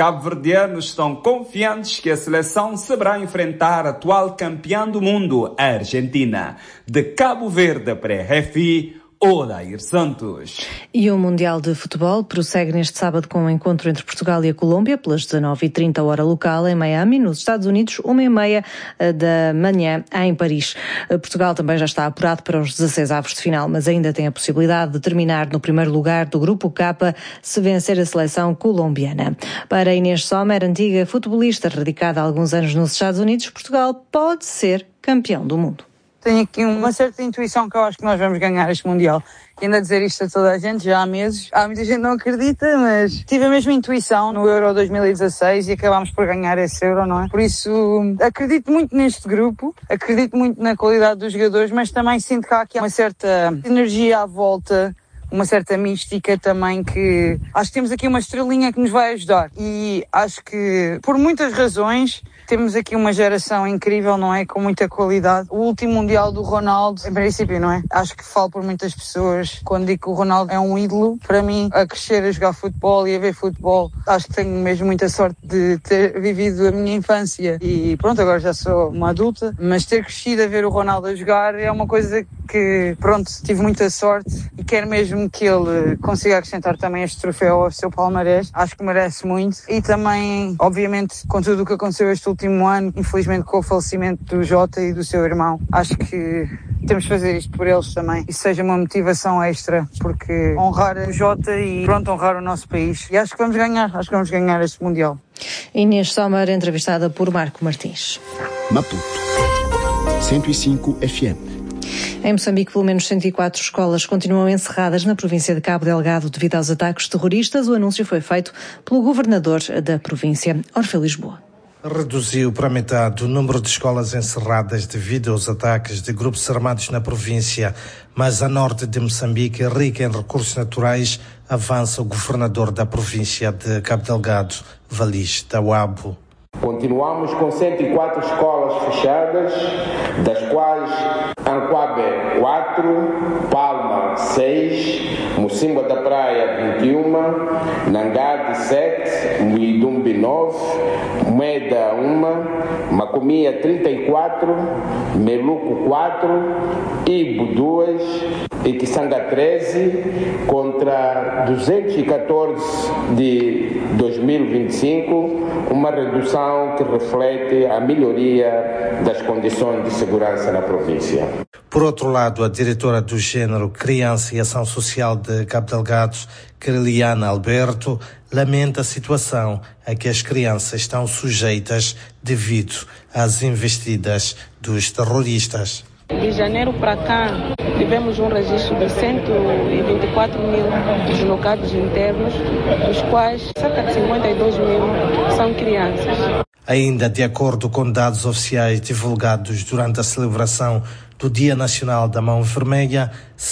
cabo-verdianos estão confiantes que a seleção saberá enfrentar a atual campeã do mundo, a Argentina. De Cabo Verde para a RFI, Odair Santos. E o Mundial de Futebol prossegue neste sábado com o encontro entre Portugal e a Colômbia, pelas 19h30 hora local, em Miami, nos Estados Unidos, 1h30 da manhã, em Paris. Portugal também já está apurado para os 16 avos de final, mas ainda tem a possibilidade de terminar no primeiro lugar do Grupo K se vencer a seleção colombiana. Para Inês Sommer, antiga futebolista radicada há alguns anos nos Estados Unidos, Portugal pode ser campeão do mundo. Tenho aqui uma certa intuição que eu acho que nós vamos ganhar este Mundial. E ainda a dizer isto a toda a gente, já há meses. Há muita gente que não acredita, mas tive a mesma intuição no Euro 2016 e acabámos por ganhar esse Euro, não é? Por isso, acredito muito neste grupo, acredito muito na qualidade dos jogadores, mas também sinto que há aqui uma certa energia à volta, uma certa mística também, que acho que temos aqui uma estrelinha que nos vai ajudar. E acho que, por muitas razões, temos aqui uma geração incrível, não é? Com muita qualidade. O último Mundial do Ronaldo, em princípio, não é? Acho que falo por muitas pessoas quando digo que o Ronaldo é um ídolo. Para mim, a crescer a jogar futebol e a ver futebol, acho que tenho mesmo muita sorte de ter vivido a minha infância. E pronto, agora já sou uma adulta, mas ter crescido a ver o Ronaldo a jogar é uma coisa que, pronto, tive muita sorte e quero mesmo que ele consiga acrescentar também este troféu ao seu palmarés. Acho que merece muito. E também, obviamente, com tudo o que aconteceu este último ano, infelizmente com o falecimento do Jota e do seu irmão, acho que temos de fazer isto por eles também. E seja uma motivação extra, porque honrar o Jota e pronto, honrar o nosso país. E acho que vamos ganhar este Mundial. Inês Sommer, entrevistada por Marco Martins. Maputo 105 FM. Em Moçambique, pelo menos 104 escolas continuam encerradas na província de Cabo Delgado devido aos ataques terroristas. O anúncio foi feito pelo governador da província, Orfeu Lisboa. Reduziu para a metade o número de escolas encerradas devido aos ataques de grupos armados na província, mas a norte de Moçambique, rica em recursos naturais, avança o governador da província de Cabo Delgado, Valis Tawabo. Continuamos com 104 escolas fechadas, das quais Anquabe 4, Palma 6, Mocimboa da Praia 21, Nangade 7, Muidumbi 9, Moeda 1, Macomia 34, Meluco 4, Ibo 2 e Kisanga 13, contra 214 de 2025, uma redução que reflete a melhoria das condições de segurança na província. Por outro lado, a diretora do Género, Criança e Ação Social de Cabo Delgado, Creliana Alberto, lamenta a situação a que as crianças estão sujeitas devido às investidas dos terroristas. De janeiro para cá, tivemos um registro de 124 mil deslocados internos, dos quais cerca de 52 mil são crianças. Ainda de acordo com dados oficiais divulgados durante a celebração do Dia Nacional da Mão Vermelha,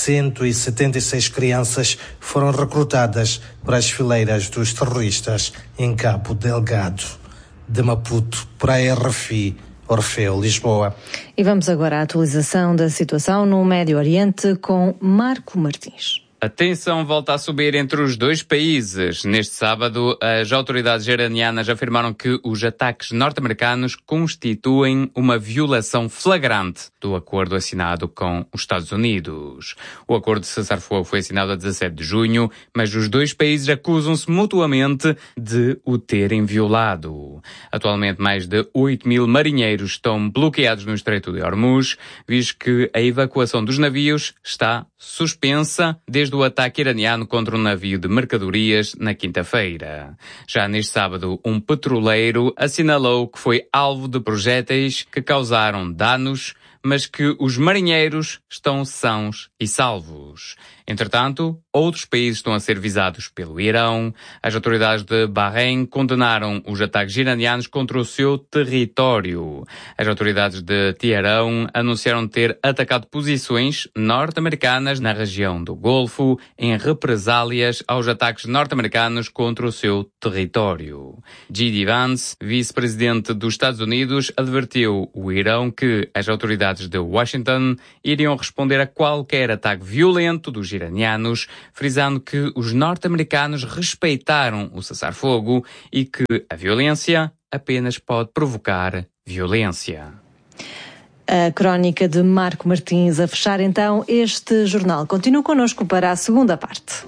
176 crianças foram recrutadas para as fileiras dos terroristas em Cabo Delgado. De Maputo, para a RFI, Orfeu Lisboa. E vamos agora à atualização da situação no Médio Oriente com Marco Martins. A tensão volta a subir entre os dois países. Neste sábado, as autoridades iranianas afirmaram que os ataques norte-americanos constituem uma violação flagrante do acordo assinado com os Estados Unidos. O acordo de cessar-fogo foi assinado a 17 de junho, mas os dois países acusam-se mutuamente de o terem violado. Atualmente, mais de 8 mil marinheiros estão bloqueados no Estreito de Hormuz, visto que a evacuação dos navios está suspensa desde o ataque iraniano contra um navio de mercadorias na quinta-feira. Já neste sábado, um petroleiro assinalou que foi alvo de projéteis que causaram danos, mas que os marinheiros estão sãos e salvos. Entretanto, outros países estão a ser visados pelo Irão. As autoridades de Bahrein condenaram os ataques iranianos contra o seu território. As autoridades de Teherão anunciaram ter atacado posições norte-americanas na região do Golfo em represálias aos ataques norte-americanos contra o seu território. J.D. Vance, vice-presidente dos Estados Unidos, advertiu o Irão que as autoridades de Washington iriam responder a qualquer ataque violento dos iranianos, frisando que os norte-americanos respeitaram o cessar-fogo e que a violência apenas pode provocar violência. A crónica de Marco Martins a fechar então este jornal. Continua connosco para a segunda parte.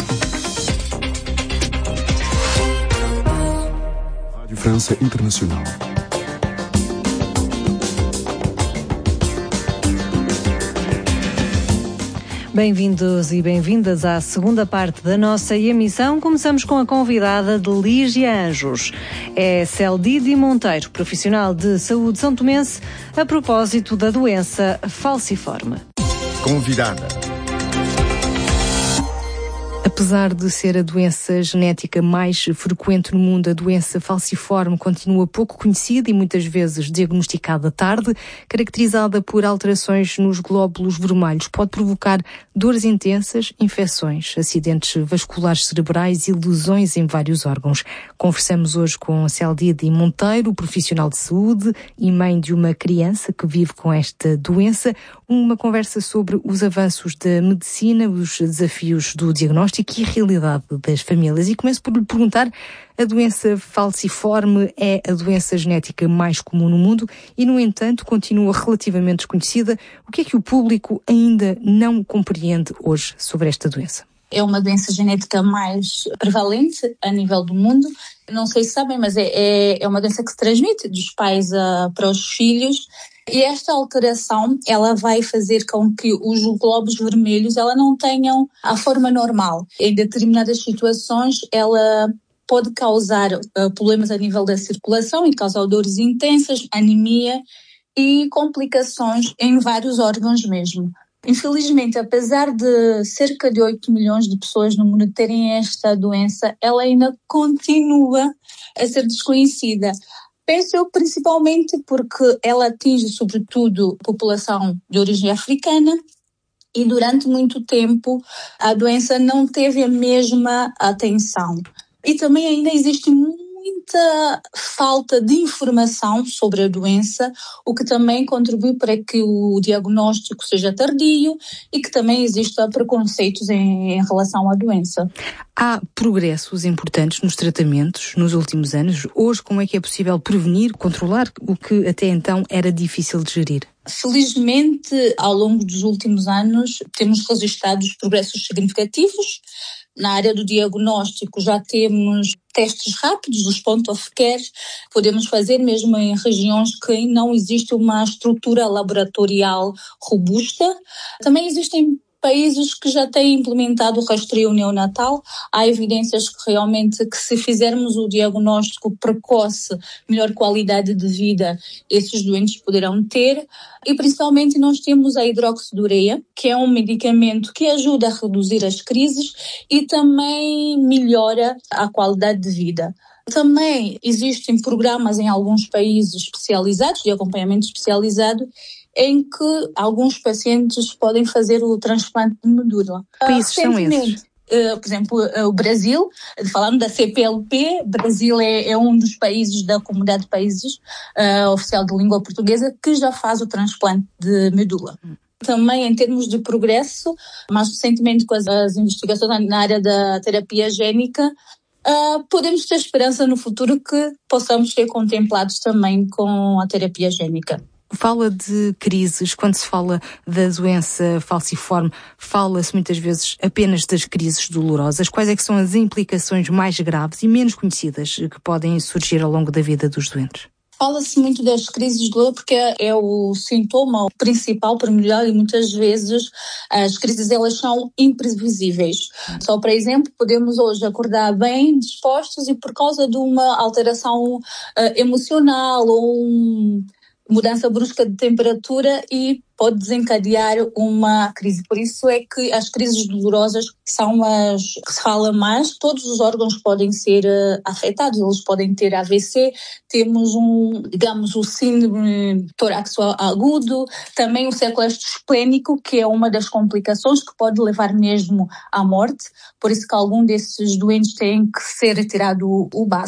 Rádio França Internacional. Bem-vindos e bem-vindas à segunda parte da nossa emissão. Começamos com a convidada de Lígia Anjos. É Celdide Monteiro, profissional de saúde são-tomense, a propósito da doença falciforme. Convidada. Apesar de ser a doença genética mais frequente no mundo, a doença falciforme continua pouco conhecida e muitas vezes diagnosticada tarde, caracterizada por alterações nos glóbulos vermelhos. Pode provocar dores intensas, infecções, acidentes vasculares cerebrais e lesões em vários órgãos. Conversamos hoje com Celdide Monteiro, profissional de saúde e mãe de uma criança que vive com esta doença. Uma conversa sobre os avanços da medicina, os desafios do diagnóstico e a realidade das famílias. E começo por lhe perguntar, a doença falciforme é a doença genética mais comum no mundo e, no entanto, continua relativamente desconhecida. O que é que o público ainda não compreende hoje sobre esta doença? É uma doença genética mais prevalente a nível do mundo. Não sei se sabem, mas é uma doença que se transmite dos pais para os filhos. E esta alteração, ela vai fazer com que os glóbulos vermelhos ela não tenham a forma normal. Em determinadas situações, ela pode causar problemas a nível da circulação e causar dores intensas, anemia e complicações em vários órgãos mesmo. Infelizmente, apesar de cerca de 8 milhões de pessoas no mundo terem esta doença, ela ainda continua a ser desconhecida. Penso eu principalmente porque ela atinge sobretudo a população de origem africana e durante muito tempo a doença não teve a mesma atenção. E também ainda existe muita falta de informação sobre a doença, o que também contribui para que o diagnóstico seja tardio e que também existam preconceitos em relação à doença. Há progressos importantes nos tratamentos nos últimos anos. Hoje, como é que é possível prevenir, controlar o que até então era difícil de gerir? Felizmente, ao longo dos últimos anos, temos registrado progressos significativos. Na área do diagnóstico já temos testes rápidos, os point of care, podemos fazer mesmo em regiões que não existe uma estrutura laboratorial robusta. Também existem países que já têm implementado o rastreio neonatal. Há evidências que realmente que se fizermos o diagnóstico precoce, melhor qualidade de vida esses doentes poderão ter. E principalmente nós temos a hidroxidureia, que é um medicamento que ajuda a reduzir as crises e também melhora a qualidade de vida. Também existem programas em alguns países especializados, de acompanhamento especializado, em que alguns pacientes podem fazer o transplante de medula. Que países são esses? Por exemplo, o Brasil, falando da CPLP, Brasil é um dos países da comunidade de países oficial de língua portuguesa que já faz o transplante de medula. Também em termos de progresso, mais recentemente com as investigações na área da terapia génica, podemos ter esperança no futuro que possamos ser contemplados também com a terapia génica. Fala de crises, quando se fala da doença falciforme, fala-se muitas vezes apenas das crises dolorosas. Quais é que são as implicações mais graves e menos conhecidas que podem surgir ao longo da vida dos doentes? Fala-se muito das crises de dor porque é o sintoma principal para melhorar e muitas vezes as crises elas são imprevisíveis. Só para exemplo, podemos hoje acordar bem dispostos e por causa de uma alteração emocional ou mudança brusca de temperatura e pode desencadear uma crise. Por isso é que as crises dolorosas são as que se fala mais. Todos os órgãos podem ser afetados, eles podem ter AVC, temos o síndrome torácico agudo, também o sequestro esplênico, que é uma das complicações que pode levar mesmo à morte. Por isso que algum desses doentes têm que ser retirado o baço.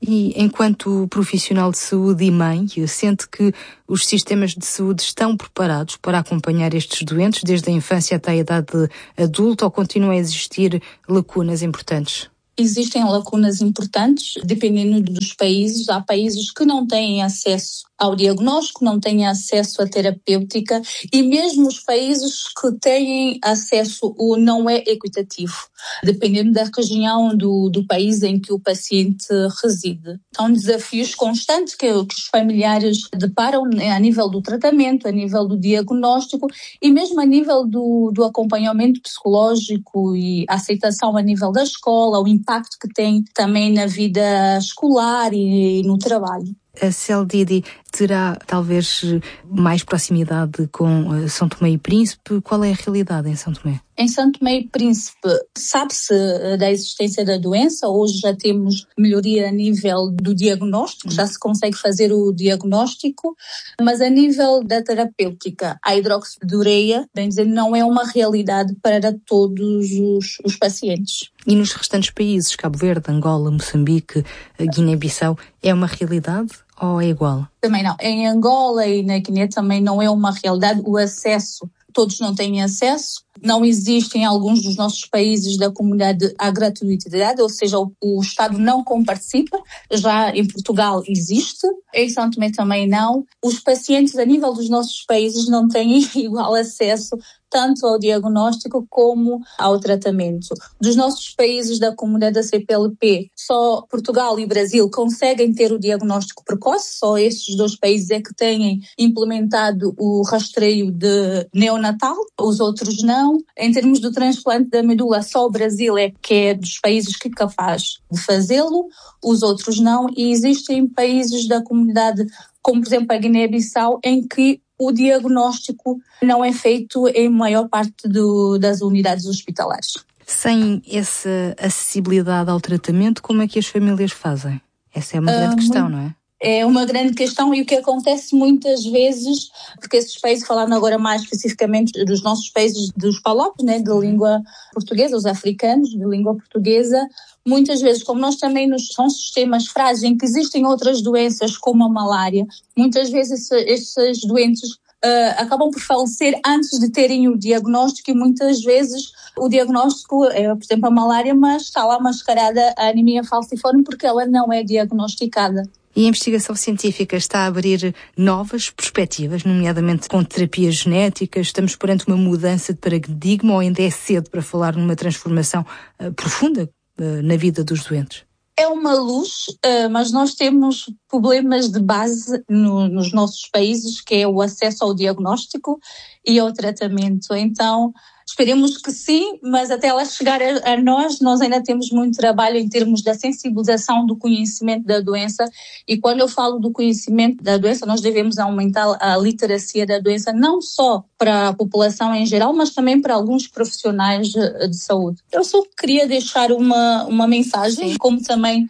E enquanto profissional de saúde e mãe, sente que os sistemas de saúde estão preparados para acompanhar estes doentes desde a infância até a idade adulta ou continuam a existir lacunas importantes? Existem lacunas importantes, dependendo dos países. Há países que não têm acesso ao diagnóstico, não têm acesso à terapêutica, e mesmo os países que têm acesso não é equitativo, dependendo da região do país em que o paciente reside. São desafios constantes que os familiares deparam a nível do tratamento, a nível do diagnóstico e mesmo a nível do acompanhamento psicológico e a aceitação a nível da escola, o impacto que tem também na vida escolar e no trabalho. A CELDIDI terá talvez mais proximidade com São Tomé e Príncipe. Qual é a realidade em São Tomé? Em São Tomé e Príncipe sabe-se da existência da doença. Hoje já temos melhoria a nível do diagnóstico, já se consegue fazer o diagnóstico, mas a nível da terapêutica, a hidroxidureia, bem dizer, não é uma realidade para todos os pacientes. E nos restantes países, Cabo Verde, Angola, Moçambique, Guiné-Bissau, é uma realidade ou é igual? Também não. Em Angola e na Guiné também não é uma realidade. O acesso, todos não têm acesso. Não existe em alguns dos nossos países da comunidade a gratuidade, ou seja, o Estado não comparticipa. Já em Portugal existe, em São Tomé também não. Os pacientes a nível dos nossos países não têm igual acesso tanto ao diagnóstico como ao tratamento. Dos nossos países da comunidade da CPLP, só Portugal e Brasil conseguem ter o diagnóstico precoce, só estes dois países é que têm implementado o rastreio de neonatal, os outros não. Em termos do transplante da medula, só o Brasil é que é dos países que é capaz de fazê-lo, os outros não, e existem países da comunidade, como por exemplo a Guiné-Bissau, em que o diagnóstico não é feito em maior parte das unidades hospitalares. Sem essa acessibilidade ao tratamento, como é que as famílias fazem? Essa é uma grande questão, não é? É uma grande questão, e o que acontece muitas vezes, porque esses países, falando agora mais especificamente dos nossos países dos PALOP, né, de língua portuguesa, os africanos de língua portuguesa, muitas vezes, como nós também são sistemas frágeis em que existem outras doenças como a malária, muitas vezes esses doentes acabam por falecer antes de terem o diagnóstico, e muitas vezes o diagnóstico é, por exemplo, a malária, mas está lá mascarada a anemia falciforme porque ela não é diagnosticada. E a investigação científica está a abrir novas perspectivas, nomeadamente com terapias genéticas. Estamos perante uma mudança de paradigma ou ainda é cedo para falar numa transformação profunda na vida dos doentes? É uma luz, mas nós temos problemas de base nos nossos países, que é o acesso ao diagnóstico e ao tratamento. Então, esperemos que sim, mas até ela chegar a nós ainda temos muito trabalho em termos da sensibilização do conhecimento da doença. E quando eu falo do conhecimento da doença, nós devemos aumentar a literacia da doença, não só para a população em geral, mas também para alguns profissionais de saúde. Eu só queria deixar uma mensagem, como também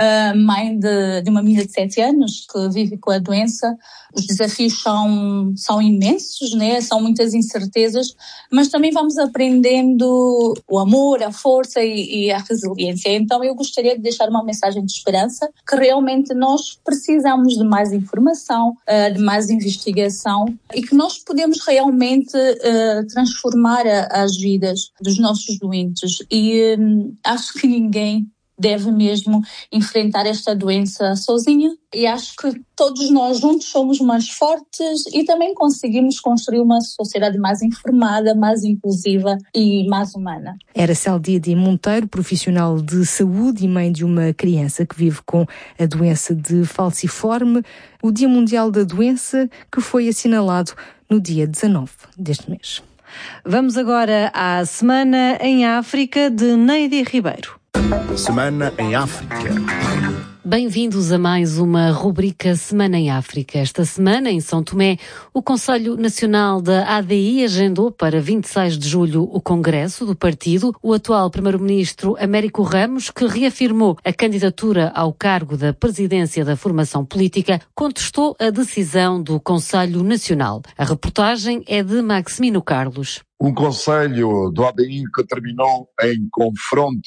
mãe de uma menina de 7 anos que vive com a doença. Os desafios são imensos, né? São muitas incertezas, mas também vamos aprendendo o amor, a força e a resiliência. Então eu gostaria de deixar uma mensagem de esperança, que realmente nós precisamos de mais informação, de mais investigação, e que nós podemos realmente transformar as vidas dos nossos doentes. E acho que ninguém deve mesmo enfrentar esta doença sozinha, e acho que todos nós juntos somos mais fortes e também conseguimos construir uma sociedade mais informada, mais inclusiva e mais humana. Era CELDIDI Monteiro, profissional de saúde e mãe de uma criança que vive com a doença de falciforme. O Dia Mundial da Doença, que foi assinalado no dia 19 deste mês. Vamos agora à Semana em África, de Neide Ribeiro. Semana em África. Bem-vindos a mais uma rubrica Semana em África. Esta semana, em São Tomé, o Conselho Nacional da ADI agendou para 26 de julho o Congresso do partido. O atual Primeiro-Ministro Américo Ramos, que reafirmou a candidatura ao cargo da presidência da formação política, contestou a decisão do Conselho Nacional. A reportagem é de Maximino Carlos. Um Conselho do ADI que terminou em confronto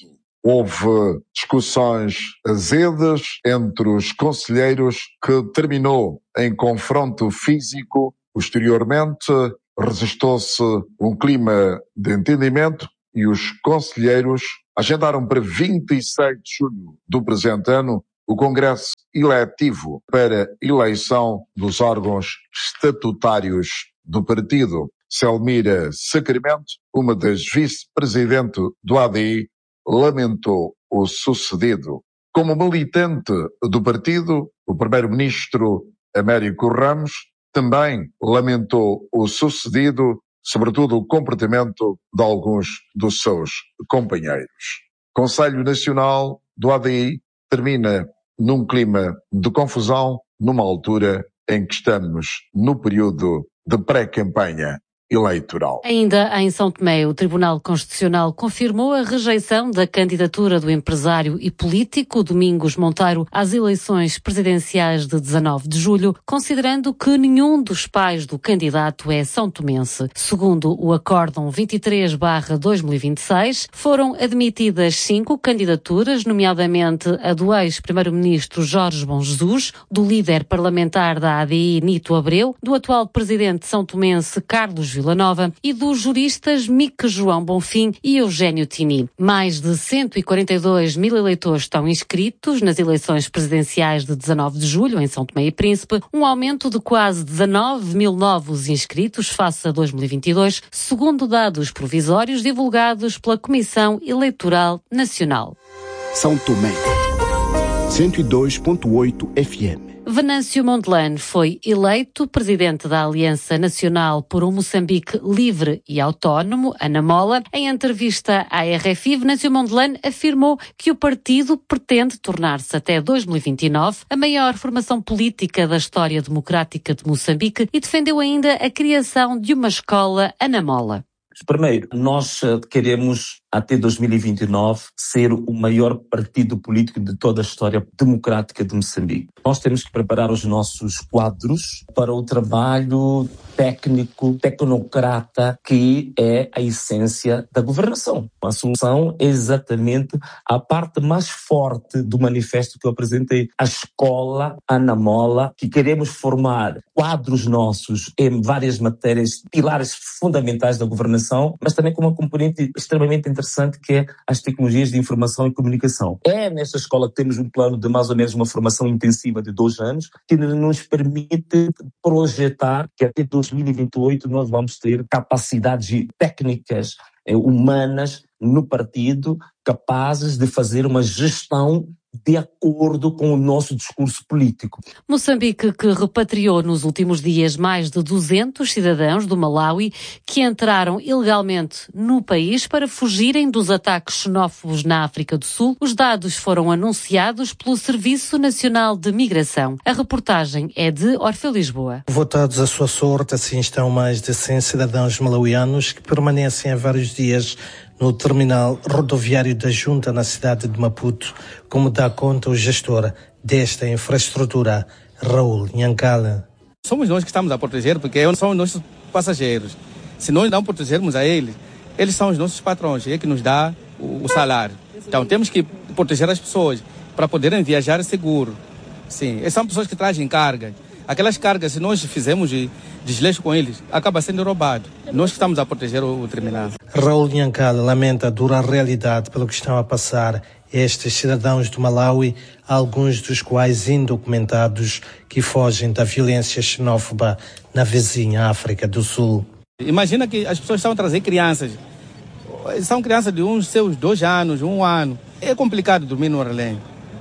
Houve discussões azedas entre os conselheiros que terminou em confronto físico. Posteriormente, registou-se um clima de entendimento e os conselheiros agendaram para 26 de julho do presente ano o Congresso eletivo para eleição dos órgãos estatutários do partido. Selmira Sacramento, uma das vice-presidentes do ADI, lamentou o sucedido. Como militante do partido, o primeiro-ministro Américo Ramos também lamentou o sucedido, sobretudo o comportamento de alguns dos seus companheiros. O Conselho Nacional do ADI termina num clima de confusão, numa altura em que estamos no período de pré-campanha eleitoral. Ainda em São Tomé, o Tribunal Constitucional confirmou a rejeição da candidatura do empresário e político Domingos Monteiro às eleições presidenciais de 19 de julho, considerando que nenhum dos pais do candidato é são tomense. Segundo o Acórdão 23/2026, foram admitidas 5 candidaturas, nomeadamente a do ex-primeiro-ministro Jorge Bom Jesus, do líder parlamentar da ADI Nito Abreu, do atual presidente são tomense Carlos Villanova e dos juristas Mique João Bonfim e Eugénio Tini. Mais de 142 mil eleitores estão inscritos nas eleições presidenciais de 19 de julho em São Tomé e Príncipe, um aumento de quase 19 mil novos inscritos face a 2022, segundo dados provisórios divulgados pela Comissão Eleitoral Nacional. São Tomé, 102.8 FM. Venâncio Mondlane foi eleito presidente da Aliança Nacional por um Moçambique Livre e Autónomo, Anamola. Em entrevista à RFI, Venâncio Mondlane afirmou que o partido pretende tornar-se até 2029 a maior formação política da história democrática de Moçambique e defendeu ainda a criação de uma escola Anamola. Primeiro, nós queremos, até 2029, ser o maior partido político de toda a história democrática de Moçambique. Nós temos que preparar os nossos quadros para o trabalho técnico, tecnocrata, que é a essência da governação. A solução é exatamente a parte mais forte do manifesto que eu apresentei, a escola Anamola, que queremos formar quadros nossos em várias matérias, pilares fundamentais da governação, mas também com uma componente extremamente interessante que é as tecnologias de informação e comunicação. É nesta escola que temos um plano de mais ou menos uma formação intensiva de 2 anos, que nos permite projetar que até 2028 nós vamos ter capacidades técnicas, humanas no partido, capazes de fazer uma gestão de acordo com o nosso discurso político. Moçambique, que repatriou nos últimos dias mais de 200 cidadãos do Malawi que entraram ilegalmente no país para fugirem dos ataques xenófobos na África do Sul. Os dados foram anunciados pelo Serviço Nacional de Migração. A reportagem é de Orfeu Lisboa. Votados à sua sorte, assim estão mais de 100 cidadãos malauianos que permanecem há vários dias no terminal rodoviário da Junta na cidade de Maputo, como dá conta o gestor desta infraestrutura, Raul Nhancala. Somos nós que estamos a proteger, porque são os nossos passageiros. Se nós não protegermos a eles, eles são os nossos patrões, é que nos dá o salário. Então temos que proteger as pessoas para poderem viajar seguro. Sim, são pessoas que trazem carga. Aquelas cargas, se nós fizermos desleixo com eles, acaba sendo roubado. Nós que estamos a proteger o terminal. Raul Nhancala lamenta a dura realidade pelo que estão a passar estes cidadãos do Malawi, alguns dos quais indocumentados, que fogem da violência xenófoba na vizinha África do Sul. Imagina que as pessoas estão a trazer crianças. São crianças de uns seus 2 anos, 1 ano. É complicado dormir no Orlém.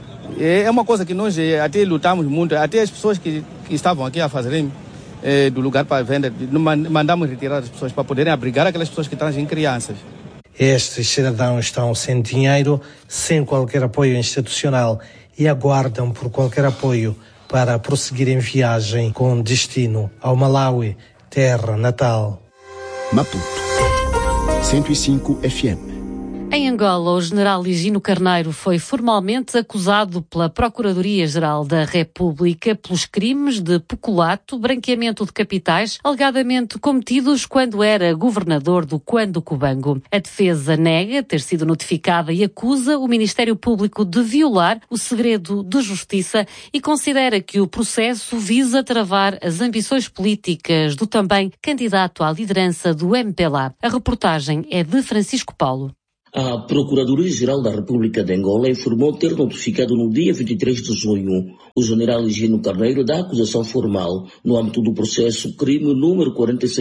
É uma coisa que nós até lutamos muito, até as pessoas que estavam aqui a fazerem do lugar para venda, mandamos retirar as pessoas para poderem abrigar aquelas pessoas que trazem crianças. Estes cidadãos estão sem dinheiro, sem qualquer apoio institucional e aguardam por qualquer apoio para prosseguir em viagem com destino ao Malawi, terra natal. Maputo, 105 FM. Em Angola, o general Higino Carneiro foi formalmente acusado pela Procuradoria-Geral da República pelos crimes de peculato, branqueamento de capitais, alegadamente cometidos quando era governador do Cuando Cubango. A defesa nega ter sido notificada e acusa o Ministério Público de violar o segredo de justiça e considera que o processo visa travar as ambições políticas do também candidato à liderança do MPLA. A reportagem é de Francisco Paulo. A Procuradoria-Geral da República de Angola informou ter notificado no dia 23 de junho o general Higino Carneiro da acusação formal no âmbito do processo crime número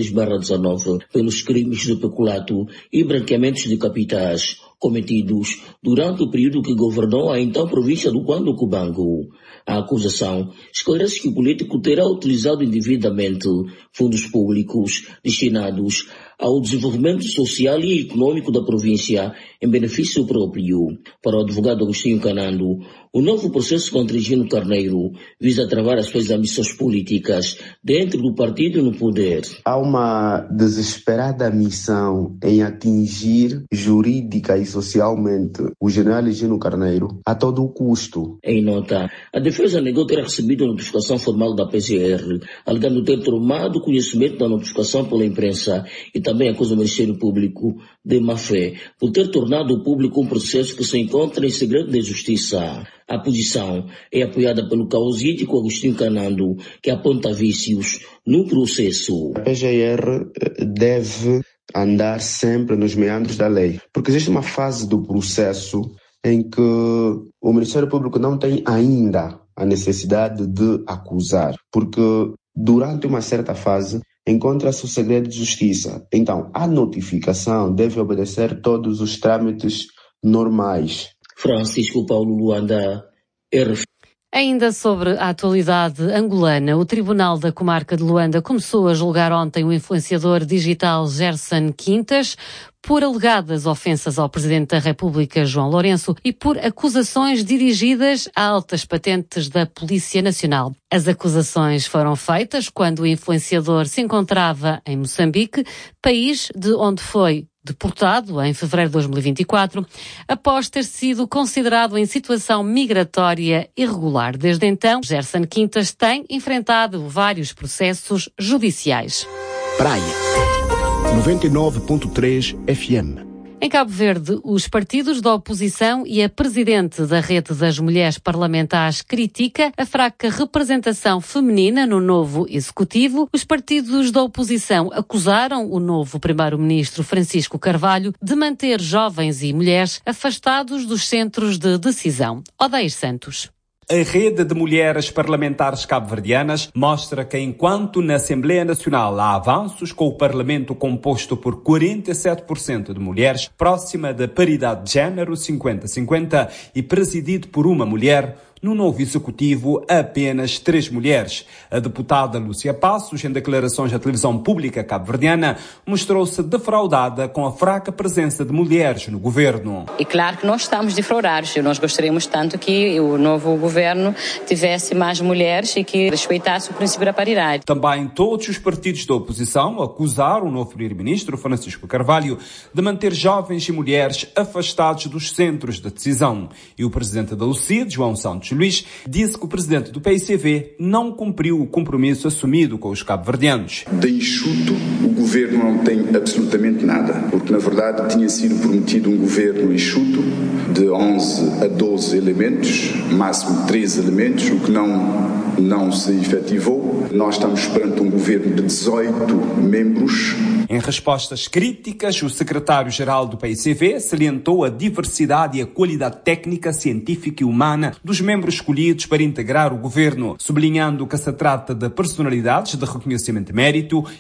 46/19 pelos crimes de peculato e branqueamentos de capitais cometidos durante o período que governou a então província do Cuando Cubango. A acusação esclarece que o político terá utilizado indevidamente fundos públicos destinados ao desenvolvimento social e econômico da província em benefício próprio. Para o advogado Agostinho Canando, o novo processo contra Higino Carneiro visa travar as suas ambições políticas dentro do partido no poder. Há uma desesperada missão em atingir jurídica e socialmente o general Higino Carneiro a todo custo. Em nota, a defesa negou ter recebido a notificação formal da PGR, alegando ter tomado conhecimento da notificação pela imprensa e também acusa o Ministério Público de má-fé por ter tornado público um processo que se encontra em segredo de justiça. A posição é apoiada pelo causídico Agostinho Canando, que aponta vícios no processo. A PGR deve andar sempre nos meandros da lei, porque existe uma fase do processo em que o Ministério Público não tem ainda a necessidade de acusar, porque durante uma certa fase encontra-se o segredo de justiça. Então, a notificação deve obedecer todos os trâmites normais. Francisco Paulo Luanda, RFI. Ainda sobre a atualidade angolana, o Tribunal da Comarca de Luanda começou a julgar ontem o influenciador digital Gerson Quintas por alegadas ofensas ao Presidente da República, João Lourenço, e por acusações dirigidas a altas patentes da Polícia Nacional. As acusações foram feitas quando o influenciador se encontrava em Moçambique, país de onde foi deportado em fevereiro de 2024, após ter sido considerado em situação migratória irregular. Desde então, Gerson Quintas tem enfrentado vários processos judiciais. Praia 99.3 FM. Em Cabo Verde, os partidos da oposição e a presidente da Rede das Mulheres Parlamentares critica a fraca representação feminina no novo executivo. Os partidos da oposição acusaram o novo primeiro-ministro Francisco Carvalho de manter jovens e mulheres afastados dos centros de decisão. Odair Santos. A Rede de Mulheres Parlamentares Cabo-Verdianas mostra que enquanto na Assembleia Nacional há avanços com o Parlamento composto por 47% de mulheres, próxima da paridade de género 50-50 e presidido por uma mulher, no novo executivo, apenas 3 mulheres. A deputada Lúcia Passos, em declarações à televisão pública cabo-verdiana, mostrou-se defraudada com a fraca presença de mulheres no governo. E claro que nós estamos defraudados. Nós gostaríamos tanto que o novo governo tivesse mais mulheres e que respeitasse o princípio da paridade. Também todos os partidos da oposição acusaram o novo primeiro-ministro Francisco Carvalho de manter jovens e mulheres afastados dos centros de decisão. E o presidente da UCID, João Santos Luís, disse que o presidente do PICV não cumpriu o compromisso assumido com os cabo-verdianos. De enxuto, o governo não tem absolutamente nada, porque na verdade tinha sido prometido um governo enxuto de 11 a 12 elementos, máximo 13 elementos, o que não se efetivou. Nós estamos perante um governo de 18 membros. Em respostas críticas, o secretário-geral do PICV salientou a diversidade e a qualidade técnica, científica e humana dos membros escolhidos para integrar o governo, sublinhando que se trata de personalidades de reconhecimento de mérito